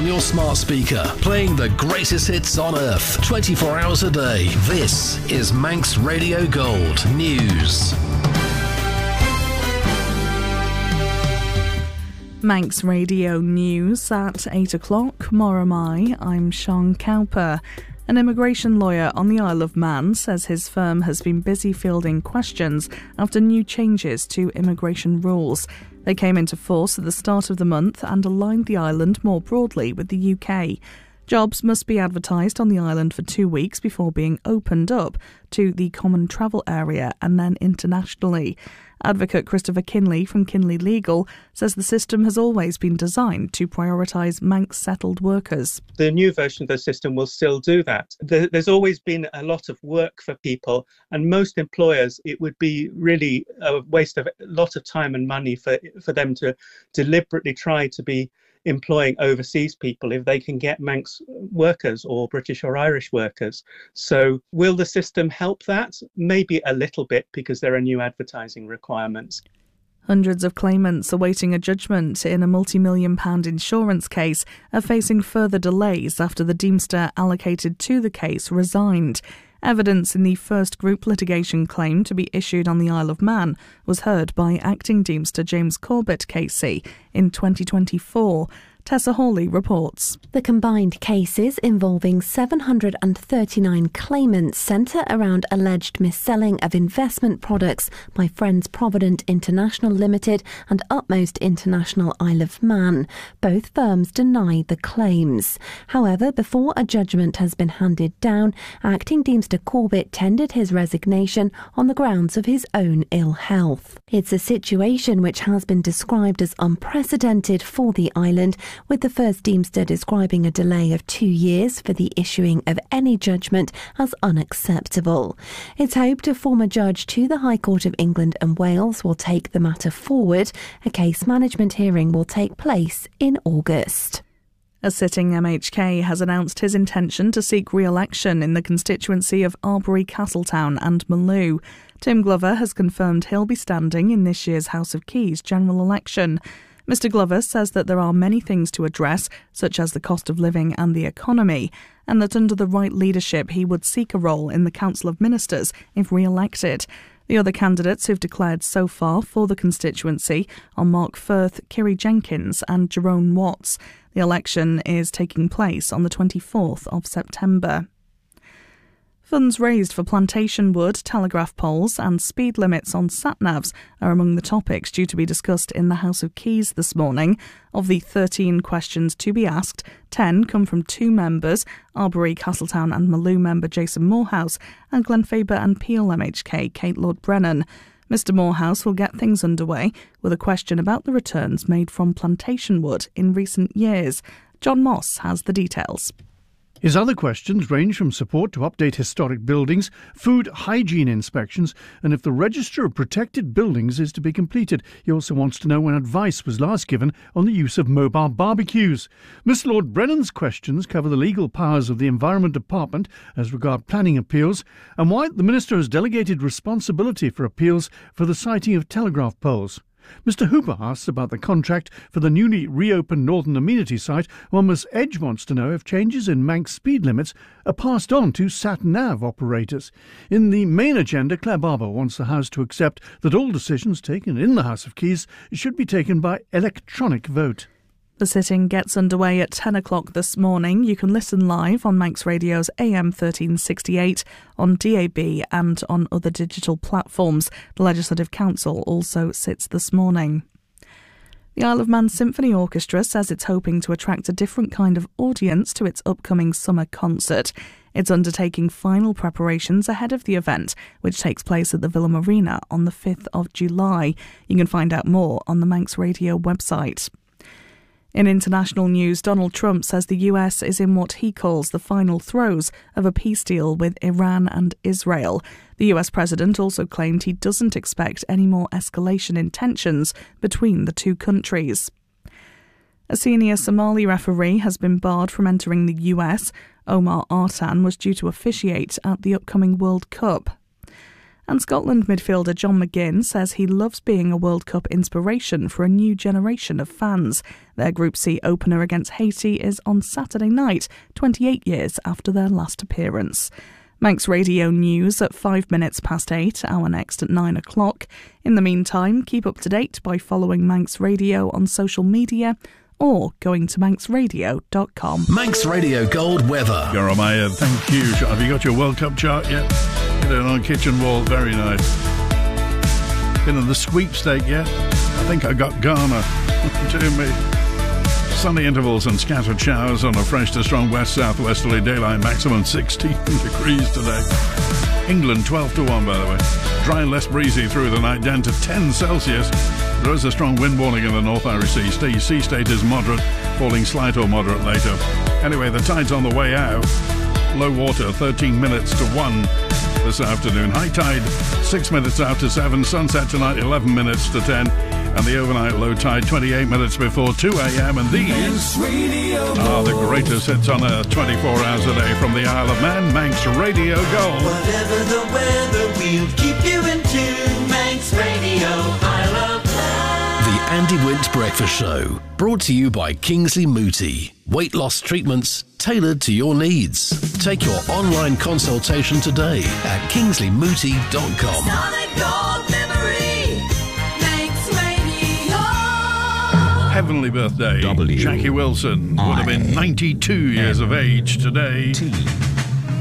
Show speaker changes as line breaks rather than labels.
your smart speaker, playing the greatest hits on earth, 24 hours a day. This is Manx Radio Gold News.
Manx Radio News at 8 o'clock. Moramai, I'm Sean Cowper. An immigration lawyer on the Isle of Man says his firm has been busy fielding questions after new changes to immigration rules. They came into force at the start of the month and aligned the island more broadly with the UK. Jobs must be advertised on the island for 2 weeks before being opened up to the common travel area and then internationally. Advocate Christopher Kinley from Kinley Legal says the system has always been designed to prioritise Manx settled workers.
The new version of the system will still do that. There's always been a lot of work for people, and most employers, it would be really a waste of a lot of time and money for them to deliberately try to be employing overseas people if they can get Manx workers or British or Irish workers. So will the system help that? Maybe a little bit, because there are new advertising requirements.
Hundreds of claimants awaiting a judgment in a multi-million-pound insurance case are facing further delays after the Deemster allocated to the case resigned. Evidence in the first group litigation claim to be issued on the Isle of Man was heard by acting Deemster James Corbett KC in 2024. Tessa Hawley reports.
The combined cases involving 739 claimants centre around alleged mis-selling of investment products by Friends Provident International Limited and Utmost International Isle of Man. Both firms deny the claims. However, before a judgment has been handed down, acting Deemster Corbett tendered his resignation on the grounds of his own ill health. It's a situation which has been described as unprecedented for the island, with the first Deemster describing a delay of 2 years for the issuing of any judgment as unacceptable. It's hoped a former judge to the High Court of England and Wales will take the matter forward. A case management hearing will take place in August.
A sitting MHK has announced his intention to seek re-election in the constituency of Arbury, Castletown and Maloo. Tim Glover has confirmed he'll be standing in this year's House of Keys general election. Mr Glover says that there are many things to address, such as the cost of living and the economy, and that under the right leadership he would seek a role in the Council of Ministers if re-elected. The other candidates who've declared so far for the constituency are Mark Firth, Kiri Jenkins and Jerome Watts. The election is taking place on the 24th of September. Funds raised for plantation wood, telegraph poles and speed limits on sat-navs are among the topics due to be discussed in the House of Keys this morning. Of the 13 questions to be asked, 10 come from 2 members, Arbury, Castletown and Maloo member Jason Morehouse and Glenfaber and Peel MHK Kate Lord-Brennan. Mr Morehouse will get things underway with a question about the returns made from plantation wood in recent years. John Moss has the details.
His other questions range from support to update historic buildings, food hygiene inspections, and if the register of protected buildings is to be completed. He also wants to know when advice was last given on the use of mobile barbecues. Miss Lord-Brennan's questions cover the legal powers of the Environment Department as regard planning appeals and why the Minister has delegated responsibility for appeals for the siting of telegraph poles. Mr Hooper asks about the contract for the newly reopened Northern Amenity site, while Ms Edge wants to know if changes in Manx speed limits are passed on to sat-nav operators. In the main agenda, Claire Barber wants the House to accept that all decisions taken in the House of Keys should be taken by electronic vote.
The sitting gets underway at 10 o'clock this morning. You can listen live on Manx Radio's AM 1368, on DAB and on other digital platforms. The Legislative Council also sits this morning. The Isle of Man Symphony Orchestra says it's hoping to attract a different kind of audience to its upcoming summer concert. It's undertaking final preparations ahead of the event, which takes place at the Villa Marina on the 5th of July. You can find out more on the Manx Radio website. In international news, Donald Trump says the US is in what he calls the final throes of a peace deal with Iran and Israel. The US president also claimed he doesn't expect any more escalation in tensions between the two countries. A senior Somali referee has been barred from entering the US. Omar Artan was due to officiate at the upcoming World Cup. And Scotland midfielder John McGinn says he loves being a World Cup inspiration for a new generation of fans. Their Group C opener against Haiti is on Saturday night, 28 years after their last appearance. Manx Radio News at 5 minutes past 8, our next at 9 o'clock. In the meantime, keep up to date by following Manx Radio on social media or going to manxradio.com.
Manx Radio Gold weather.
Jeremiah, thank you. Have you got your World Cup chart yet? Get it on kitchen wall. Very nice. Been in the sweepstake yet? I think I got Ghana. To me. Sunny intervals and scattered showers on a fresh to strong west-southwesterly daylight, maximum 16 degrees today. England 12 to 1, by the way. Dry and less breezy through the night, down to 10 Celsius. There is a strong wind warning in the North Irish Sea. Sea state is moderate, falling slight or moderate later. Anyway, the tide's on the way out. Low water 13 minutes to 1 this afternoon. High tide 6 minutes after 7. Sunset tonight 11 minutes to 10. And the overnight low tide 28 minutes before 2 a.m. And these are the greatest hits on Earth 24 hours a day from the Isle of Man. Manx Radio Gold.
Whatever the weather, we'll keep you in tune. Manx Radio, Isle of Man.
The Andy Wint Breakfast Show, brought to you by Kingsley Mooti. Weight loss treatments tailored to your needs. Take your online consultation today at kingsleymooti.com.
Solid gold memory, Manx Radio.
Heavenly birthday. Jackie Wilson would have been 92 years of age today.